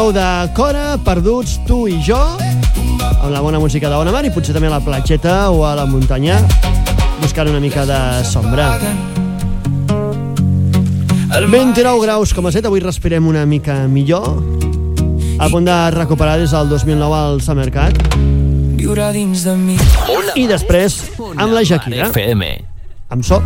gaudiu de Cora, perduts, tu i jo, amb la bona música de Bona Mar i potser també a la platgeta o a la muntanya, buscant una mica de sombra. 29 graus, com a 7, avui respirem una mica millor, a punt de recuperar des del 2009 al Summercat. I després, amb la Shakira, amb So.